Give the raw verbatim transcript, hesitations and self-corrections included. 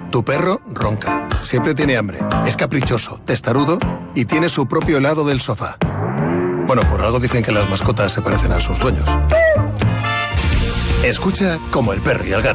Tu perro ronca, siempre tiene hambre, es caprichoso, testarudo y tiene su propio helado del sofá. Bueno, por algo dicen que las mascotas se parecen a sus dueños. Escucha Como el perro y el gato.